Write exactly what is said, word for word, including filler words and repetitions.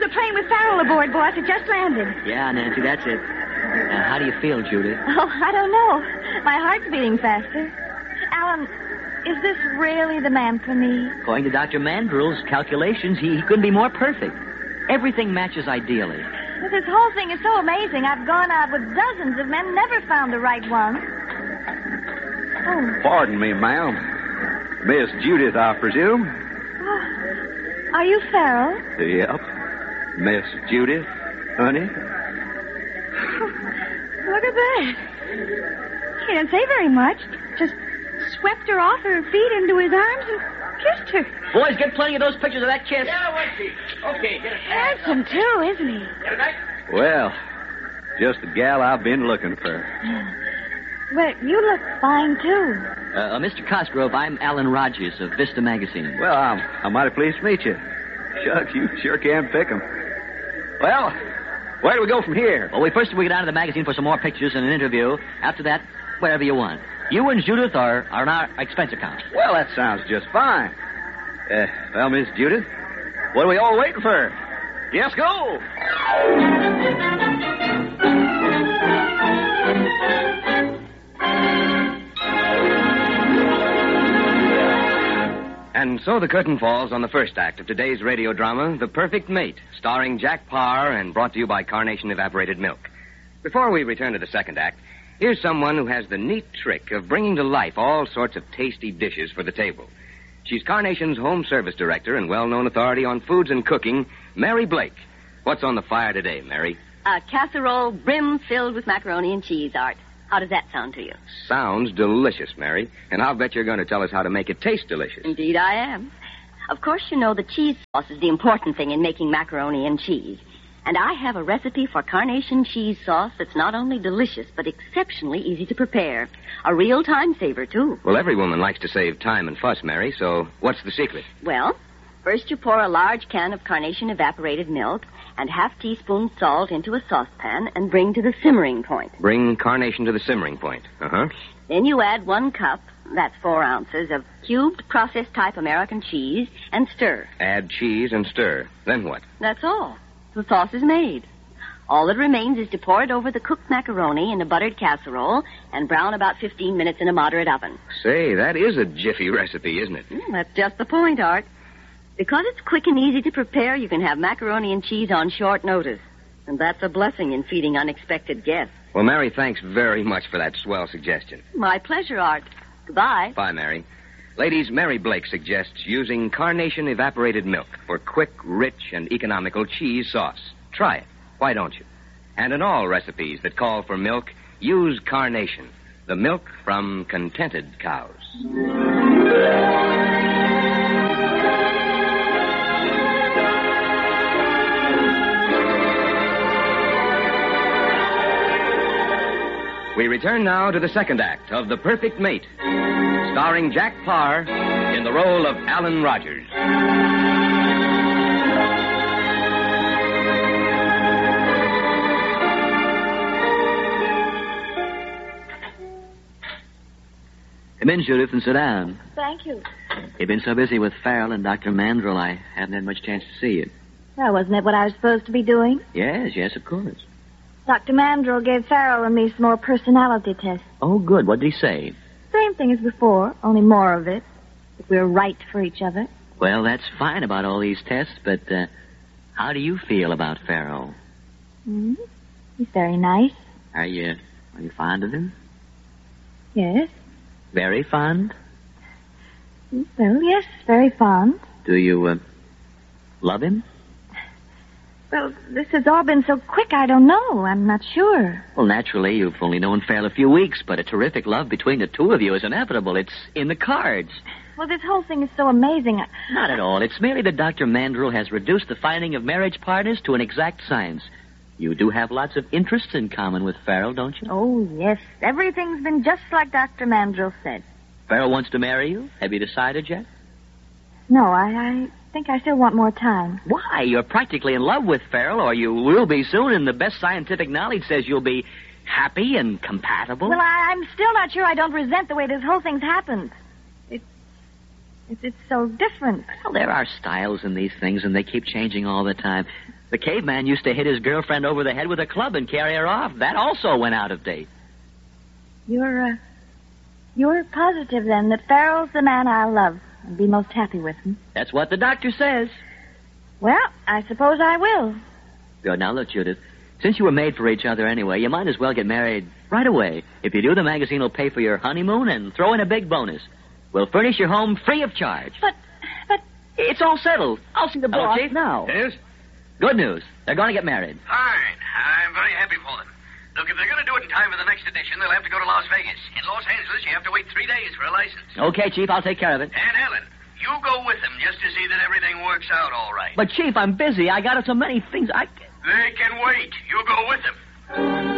plane with Farrell aboard, boss. It just landed. Yeah, Nancy, that's it. Now, how do you feel, Judith? Oh, I don't know. My heart's beating faster. Alan, is this really the man for me? According to Doctor Mandrill's calculations, he, he couldn't be more perfect. Everything matches ideally. But this whole thing is so amazing. I've gone out with dozens of men, never found the right one. Oh. Pardon me, ma'am. Miss Judith, I presume? Oh. Are you Farrell? Yep. Miss Judith, honey? Look at that. He didn't say very much. Just swept her off her feet into his arms and kissed her. Boys, get plenty of those pictures of that kiss. Yeah, wait, Chief. Okay, get it. Handsome, too, isn't he? Get it back? Well, just the gal I've been looking for. But you look fine, too. Uh, uh, Mister Cosgrove, I'm Alan Rogers of Vista Magazine. Well, I'm, I'm mighty pleased to meet you. Shucks, you sure can pick 'em. Well, where do we go from here? Well, we first we go down to the magazine for some more pictures and an interview. After that, wherever you want. You and Judith are, are on our expense account. Well, that sounds just fine. Uh, well, Miss Judith, what are we all waiting for? Yes, go! And so the curtain falls on the first act of today's radio drama, The Perfect Mate, starring Jack Parr and brought to you by Carnation Evaporated Milk. Before we return to the second act, here's someone who has the neat trick of bringing to life all sorts of tasty dishes for the table. She's Carnation's home service director and well-known authority on foods and cooking, Mary Blake. What's on the fire today, Mary? A casserole brim filled with macaroni and cheese, Art. How does that sound to you? Sounds delicious, Mary. And I'll bet you're going to tell us how to make it taste delicious. Indeed I am. Of course, you know the cheese sauce is the important thing in making macaroni and cheese. And I have a recipe for Carnation cheese sauce that's not only delicious, but exceptionally easy to prepare. A real time saver, too. Well, every woman likes to save time and fuss, Mary, so what's the secret? Well, first you pour a large can of Carnation evaporated milk and half teaspoon salt into a saucepan and bring to the simmering point. Bring Carnation to the simmering point. Uh-huh. Then you add one cup, that's four ounces, of cubed processed type American cheese and stir. Add cheese and stir. Then what? That's all. The sauce is made. All that remains is to pour it over the cooked macaroni in a buttered casserole and brown about fifteen minutes in a moderate oven. Say, that is a jiffy recipe, isn't it? Mm, that's just the point, Art. Because it's quick and easy to prepare, you can have macaroni and cheese on short notice. And that's a blessing in feeding unexpected guests. Well, Mary, thanks very much for that swell suggestion. My pleasure, Art. Goodbye. Bye, Mary. Ladies, Mary Blake suggests using Carnation evaporated milk for quick, rich, and economical cheese sauce. Try it. Why don't you? And in all recipes that call for milk, use Carnation, the milk from contented cows. We return now to the second act of The Perfect Mate, starring Jack Parr in the role of Alan Rogers. Come in, Judith, and sit down. Thank you. You've been so busy with Farrell and Doctor Mandrill, I haven't had much chance to see you. Well, wasn't that what I was supposed to be doing? Yes, yes, of course. Doctor Mandrill gave Farrell and me some more personality tests. Oh, good. What did he say? Same thing as before, only more of it. That we're right for each other. Well, that's fine about all these tests, but uh, how do you feel about Farrell? Mm-hmm. He's very nice. Are you, are you fond of him? Yes. Very fond? Well, yes, very fond. Do you uh, love him? Well, this has all been so quick, I don't know. I'm not sure. Well, naturally, you've only known Farrell a few weeks, but a terrific love between the two of you is inevitable. It's in the cards. Well, this whole thing is so amazing. I... Not at all. It's merely that Doctor Mandrill has reduced the finding of marriage partners to an exact science. You do have lots of interests in common with Farrell, don't you? Oh, yes. Everything's been just like Doctor Mandrill said. Farrell wants to marry you? Have you decided yet? No, I... I... I think I still want more time. Why? You're practically in love with Farrell, or you will be soon, and the best scientific knowledge says you'll be happy and compatible. Well, I, I'm still not sure I don't resent the way this whole thing's happened. It, it, it's so different. Well, there are styles in these things, and they keep changing all the time. The caveman used to hit his girlfriend over the head with a club and carry her off. That also went out of date. You're, uh, you're positive, then, that Farrell's the man I'll love and be most happy with him? That's what the doctor says. Well, I suppose I will. Good. Now, look, Judith. Since you were made for each other anyway, you might as well get married right away. If you do, the magazine will pay for your honeymoon and throw in a big bonus. We'll furnish your home free of charge. But, but... It's all settled. I'll see the Hello, boss Chief. now. Yes? Good news. They're going to get married. Fine. I'm very happy for them. Look, if they're going to do it in time for the next edition, they'll have to go to Las Vegas. In Los Angeles, you have to wait three days for a license. Okay, Chief, I'll take care of it. And Helen, you go with them just to see that everything works out all right. But, Chief, I'm busy. I got so many things I... They can wait. You go with them.